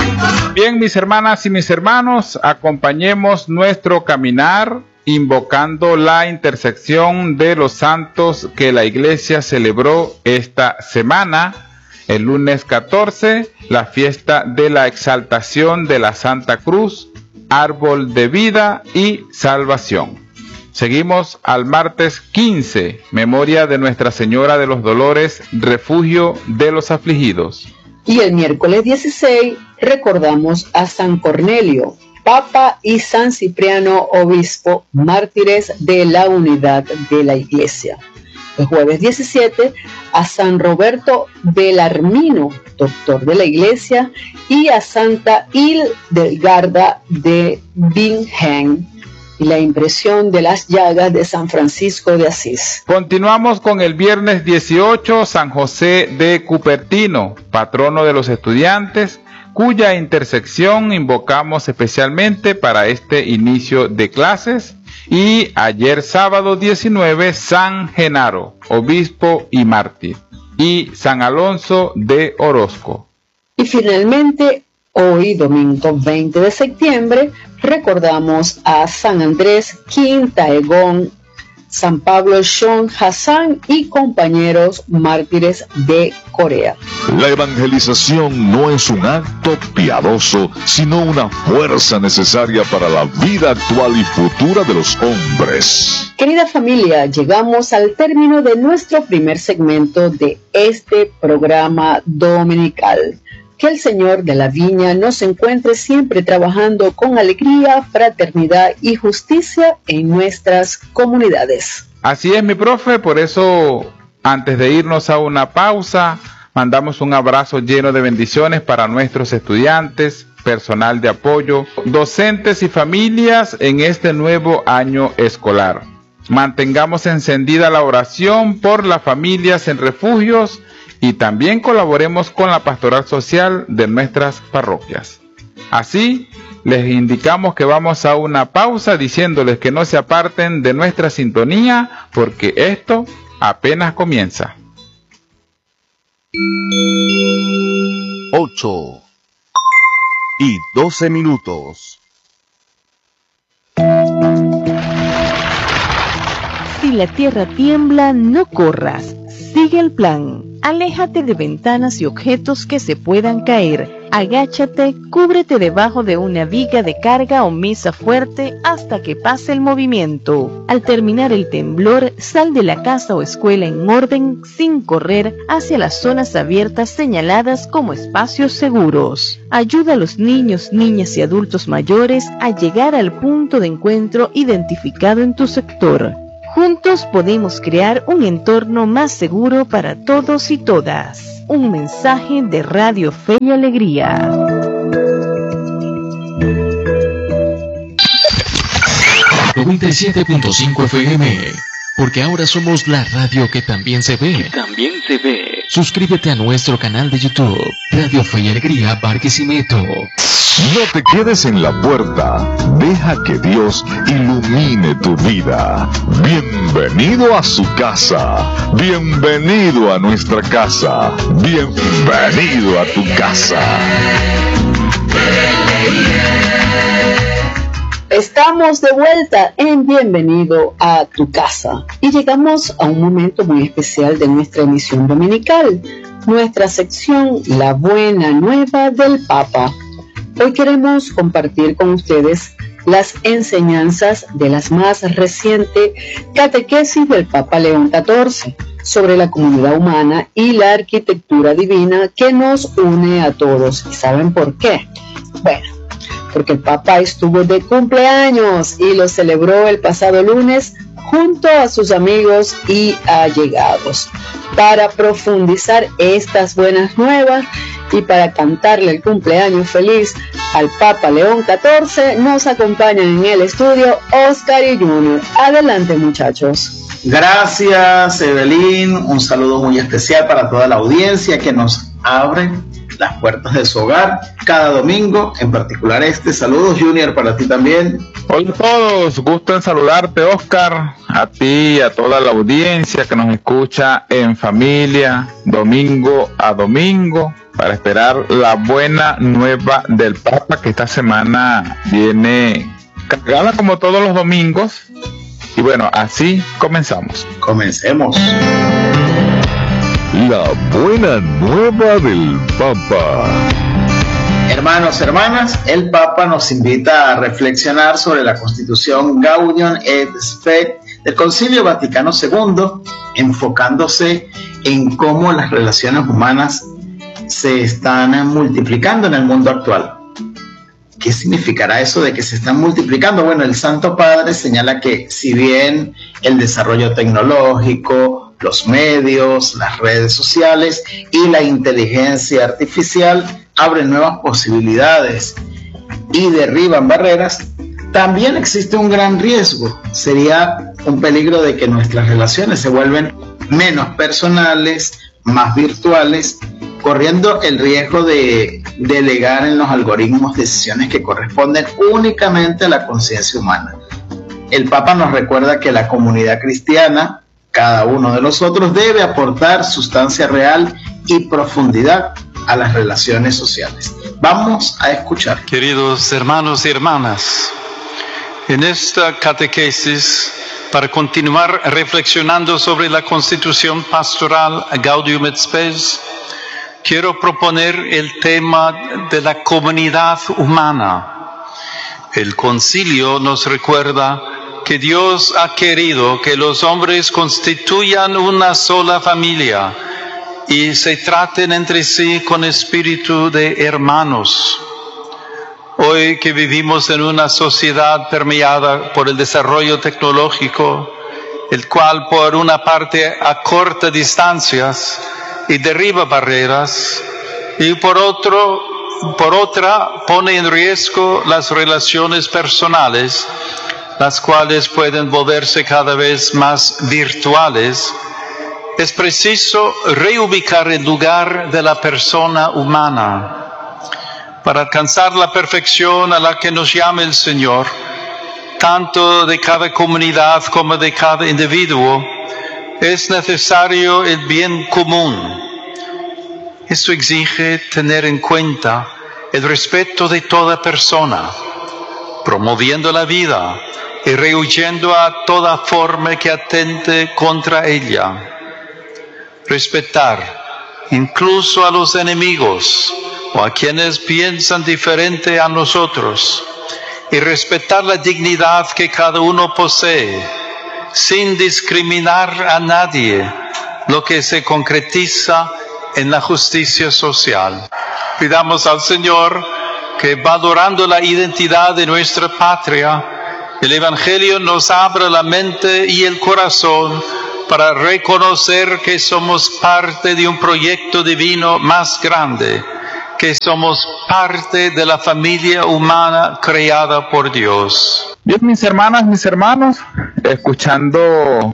Bien, mis hermanas y mis hermanos, acompañemos nuestro caminar invocando la intersección de los santos que la Iglesia celebró esta semana. El lunes 14, la fiesta de la exaltación de la Santa Cruz, árbol de vida y salvación. Seguimos al martes 15, memoria de Nuestra Señora de los Dolores, refugio de los afligidos. Y el miércoles 16 recordamos a San Cornelio, Papa, y San Cipriano, Obispo, mártires de la unidad de la Iglesia. El jueves 17 a San Roberto Belarmino, doctor de la Iglesia, y a Santa Hildegarda de Bingen, y la impresión de las llagas de San Francisco de Asís. Continuamos con el viernes 18, San José de Cupertino, patrono de los estudiantes, cuya intersección invocamos especialmente para este inicio de clases. Y ayer sábado 19, San Genaro, obispo y mártir, y San Alonso de Orozco. Y finalmente, hoy, domingo 20 de septiembre, recordamos a San Andrés Quintaegón, San Pablo Shon Hassan y compañeros mártires de Corea. La evangelización no es un acto piadoso, sino una fuerza necesaria para la vida actual y futura de los hombres. Querida familia, llegamos al término de nuestro primer segmento de este programa dominical. Que el Señor de la Viña nos encuentre siempre trabajando con alegría, fraternidad y justicia en nuestras comunidades. Así es, mi profe, por eso, antes de irnos a una pausa, mandamos un abrazo lleno de bendiciones para nuestros estudiantes, personal de apoyo, docentes y familias en este nuevo año escolar. Mantengamos encendida la oración por las familias en refugios y también colaboremos con la pastoral social de nuestras parroquias. Así, les indicamos que vamos a una pausa diciéndoles que no se aparten de nuestra sintonía porque esto apenas comienza. 8:12. Si la tierra tiembla, no corras. Sigue el plan. Aléjate de ventanas y objetos que se puedan caer. Agáchate, cúbrete debajo de una viga de carga o mesa fuerte hasta que pase el movimiento. Al terminar el temblor, sal de la casa o escuela en orden, sin correr, hacia las zonas abiertas señaladas como espacios seguros. Ayuda a los niños, niñas y adultos mayores a llegar al punto de encuentro identificado en tu sector. Juntos podemos crear un entorno más seguro para todos y todas. Un mensaje de Radio Fe y Alegría. 97.5 FM, porque ahora somos la radio que también se ve. Suscríbete a nuestro canal de YouTube, Radio Fe y Alegría Barquisimeto. No te quedes en la puerta, deja que Dios ilumine tu vida. Bienvenido a su casa, bienvenido a nuestra casa, bienvenido a tu casa. Estamos de vuelta en Bienvenido a tu casa y llegamos a un momento muy especial de nuestra emisión dominical, nuestra sección La Buena Nueva del Papa. Hoy queremos compartir con ustedes las enseñanzas de la más reciente catequesis del Papa León XIV sobre la comunidad humana y la arquitectura divina que nos une a todos. ¿Y saben por qué? Bueno, porque el Papa estuvo de cumpleaños y lo celebró el pasado lunes junto a sus amigos y allegados. Para profundizar estas buenas nuevas y para cantarle el cumpleaños feliz al Papa León XIV, nos acompañan en el estudio Oscar y Junior. Adelante, muchachos. Gracias, Evelyn. Un saludo muy especial para toda la audiencia que nos abre las puertas de su hogar cada domingo, en particular este. Saludos, Junior, para ti también. Hola a todos, gusto en saludarte, Oscar, a ti y a toda la audiencia que nos escucha en familia, domingo a domingo, para esperar la buena nueva del Papa, que esta semana viene cargada como todos los domingos. Y bueno, así comenzamos. Comencemos. La buena nueva del Papa. Hermanos, hermanas, el Papa nos invita a reflexionar sobre la Constitución Gaudium et Spes del Concilio Vaticano II, enfocándose en cómo las relaciones humanas se están multiplicando en el mundo actual. ¿Qué significará eso de que se están multiplicando? Bueno, el Santo Padre señala que si bien el desarrollo tecnológico, los medios, las redes sociales y la inteligencia artificial abren nuevas posibilidades y derriban barreras, también existe un gran riesgo. Sería un peligro de que nuestras relaciones se vuelven menos personales, más virtuales, corriendo el riesgo de delegar en los algoritmos decisiones que corresponden únicamente a la conciencia humana. El Papa nos recuerda que la comunidad cristiana, cada uno de nosotros, debe aportar sustancia real y profundidad a las relaciones sociales. Vamos a escuchar. Queridos hermanos y hermanas, en esta catequesis, para continuar reflexionando sobre la Constitución Pastoral Gaudium et Spes, quiero proponer el tema de la comunidad humana. El concilio nos recuerda que Dios ha querido que los hombres constituyan una sola familia y se traten entre sí con espíritu de hermanos. Hoy que vivimos en una sociedad permeada por el desarrollo tecnológico, el cual por una parte acorta distancias y derriba barreras, y por otra pone en riesgo las relaciones personales, las cuales pueden volverse cada vez más virtuales, es preciso reubicar el lugar de la persona humana. Para alcanzar la perfección a la que nos llama el Señor, tanto de cada comunidad como de cada individuo, es necesario el bien común. Esto exige tener en cuenta el respeto de toda persona, promoviendo la vida y rehuyendo a toda forma que atente contra ella. Respetar incluso a los enemigos o a quienes piensan diferente a nosotros, y respetar la dignidad que cada uno posee, sin discriminar a nadie, lo que se concretiza en la justicia social. Pidamos al Señor que, valorando la identidad de nuestra patria, el Evangelio nos abra la mente y el corazón para reconocer que somos parte de un proyecto divino más grande, que somos parte de la familia humana creada por Dios. Bien, mis hermanas, mis hermanos, escuchando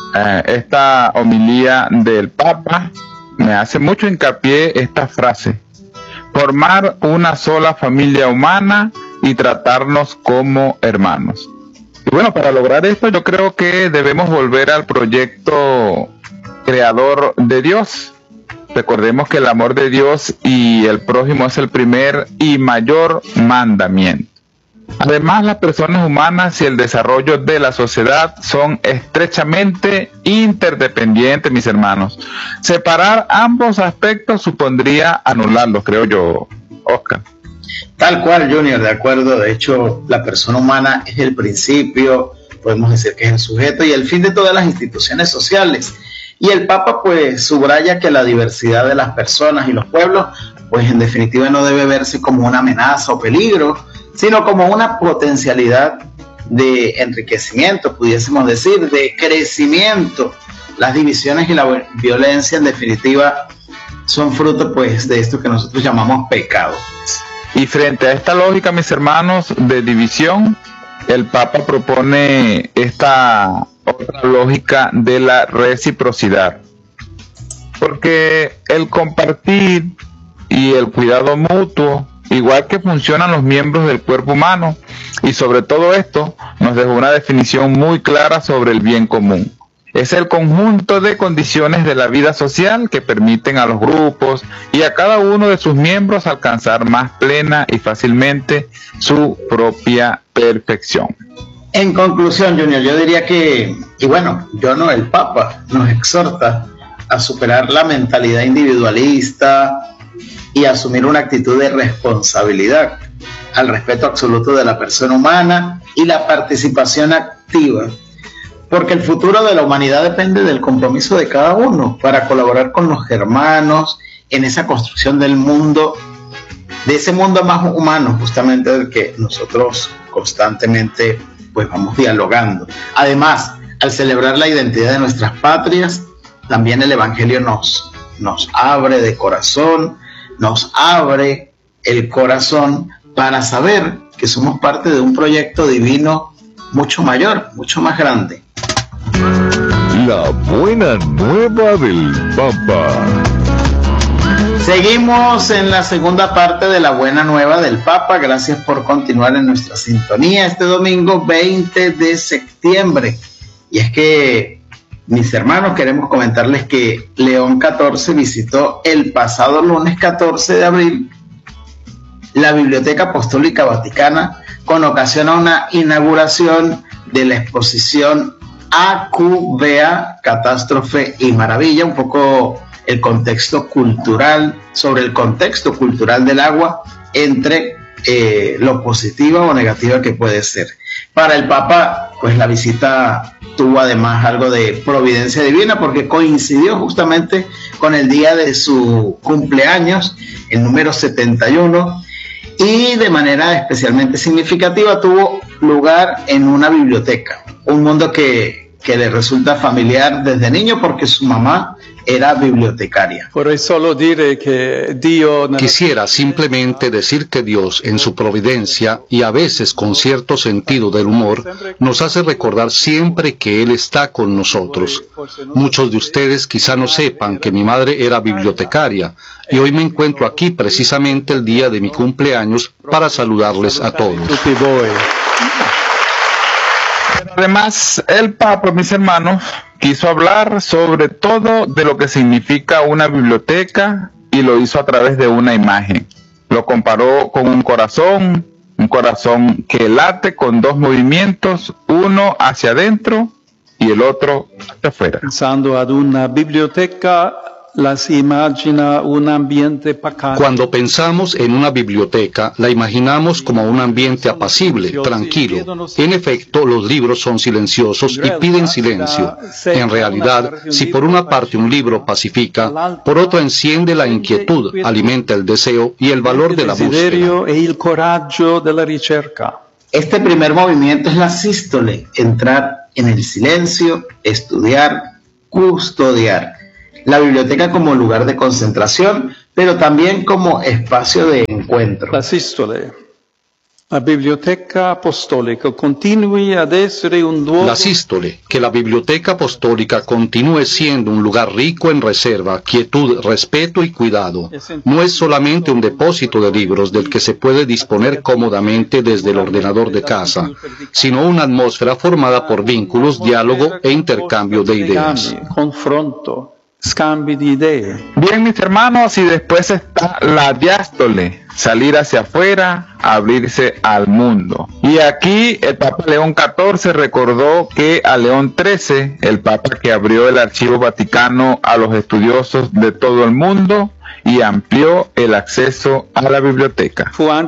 esta homilía del Papa, me hace mucho hincapié esta frase: formar una sola familia humana y tratarnos como hermanos. Y bueno, para lograr esto yo creo que debemos volver al proyecto creador de Dios. Recordemos que el amor de Dios y el prójimo es el primer y mayor mandamiento. Además, las personas humanas y el desarrollo de la sociedad son estrechamente interdependientes, mis hermanos. Separar ambos aspectos supondría anularlos, creo yo, Oscar. Tal cual, Junior, de acuerdo. De hecho, la persona humana es el principio, podemos decir que es el sujeto y el fin de todas las instituciones sociales. Y el Papa pues subraya que la diversidad de las personas y los pueblos pues en definitiva no debe verse como una amenaza o peligro, sino como una potencialidad de enriquecimiento, pudiésemos decir, de crecimiento. Las divisiones y la violencia en definitiva son fruto pues de esto que nosotros llamamos pecado. Y frente a esta lógica, mis hermanos, de división, el Papa propone esta otra lógica de la reciprocidad. Porque el compartir y el cuidado mutuo, igual que funcionan los miembros del cuerpo humano, y sobre todo esto nos dejó una definición muy clara sobre el bien común. Es el conjunto de condiciones de la vida social que permiten a los grupos y a cada uno de sus miembros alcanzar más plena y fácilmente su propia perfección. En conclusión, Junior, yo diría que, el Papa nos exhorta a superar la mentalidad individualista y asumir una actitud de responsabilidad, al respeto absoluto de la persona humana y la participación activa, porque el futuro de la humanidad depende del compromiso de cada uno para colaborar con los hermanos en esa construcción del mundo, de ese mundo más humano, justamente del que nosotros constantemente pues vamos dialogando. Además, al celebrar la identidad de nuestras patrias, también el Evangelio nos abre de corazón, nos abre el corazón para saber que somos parte de un proyecto divino mucho mayor, mucho más grande. La buena nueva del Papa. Seguimos en la segunda parte de la buena nueva del Papa. Gracias por continuar en nuestra sintonía este domingo 20 de septiembre. Y es que, mis hermanos, queremos comentarles que León XIV visitó el pasado lunes 14 de abril la Biblioteca Apostólica Vaticana con ocasión a una inauguración de la exposición AQBA, Catástrofe y Maravilla, un poco el contexto cultural, sobre el contexto cultural del agua, entre lo positiva o negativa que puede ser. Para el Papa, pues la visita tuvo además algo de providencia divina, porque coincidió justamente con el día de su cumpleaños, el número 71, y de manera especialmente significativa tuvo lugar en una biblioteca, un mundo que le resulta familiar desde niño porque su mamá era bibliotecaria. Quisiera simplemente decir que Dios, en su providencia y a veces con cierto sentido del humor, nos hace recordar siempre que Él está con nosotros. Muchos de ustedes quizá no sepan que mi madre era bibliotecaria y hoy me encuentro aquí precisamente el día de mi cumpleaños para saludarles a todos. Además, el Papa, mis hermanos, quiso hablar sobre todo de lo que significa una biblioteca y lo hizo a través de una imagen. Lo comparó con un corazón que late con dos movimientos, uno hacia adentro y el otro hacia afuera. Pensando ad una biblioteca, las imagina un ambiente pacato. Cuando pensamos en una biblioteca, la imaginamos como un ambiente apacible, tranquilo. En efecto, los libros son silenciosos y piden silencio. En realidad, si por una parte un libro pacifica, por otra enciende la inquietud, alimenta el deseo y el valor de la búsqueda. Este primer movimiento es la sístole, entrar en el silencio, estudiar, custodiar. La biblioteca como lugar de concentración, pero también como espacio de encuentro. La sístole. La biblioteca apostólica continúe ad essere un luogo. La sístole, que la biblioteca apostólica continúe siendo un lugar rico en reserva, quietud, respeto y cuidado. No es solamente un depósito de libros del que se puede disponer cómodamente desde el ordenador de casa, sino una atmósfera formada por vínculos, diálogo e intercambio de ideas. Confronto. Scambi di idee. Bien, mis hermanos, y después está la diástole, salir hacia afuera, abrirse al mundo. Y aquí el Papa León XIV recordó que a León XIII, el Papa que abrió el Archivo Vaticano a los estudiosos de todo el mundo y amplió el acceso a la biblioteca.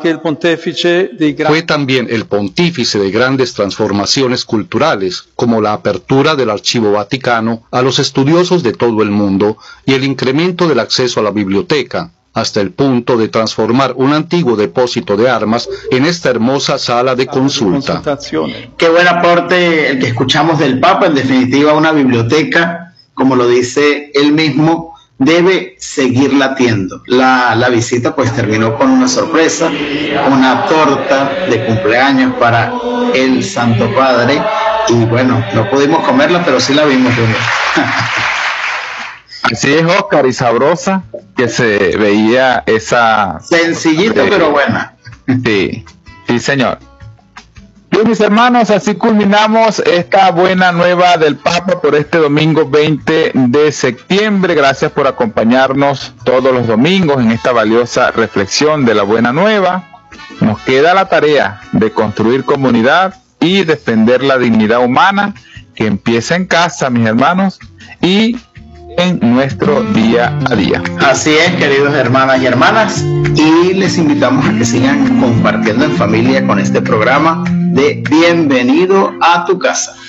Fue también el pontífice de grandes transformaciones culturales, como la apertura del Archivo Vaticano a los estudiosos de todo el mundo y el incremento del acceso a la biblioteca, hasta el punto de transformar un antiguo depósito de armas en esta hermosa sala de consulta. Qué buen aporte el que escuchamos del Papa. En definitiva, una biblioteca, como lo dice él mismo, debe seguir latiendo. La visita pues terminó con una sorpresa, una torta de cumpleaños para el Santo Padre, y bueno, no pudimos comerla, pero sí la vimos. Así es, Oscar, y sabrosa. que se veía esa... Sencillito, pero buena. Sí, sí, señor. Bien, mis hermanos, así culminamos esta buena nueva del Papa por este domingo 20 de septiembre. Gracias por acompañarnos todos los domingos en esta valiosa reflexión de la buena nueva. Nos queda la tarea de construir comunidad y defender la dignidad humana, que empieza en casa, mis hermanos, y en nuestro día a día. Así es, queridos hermanas y hermanas, y les invitamos a que sigan compartiendo en familia con este programa de Bienvenido a tu casa.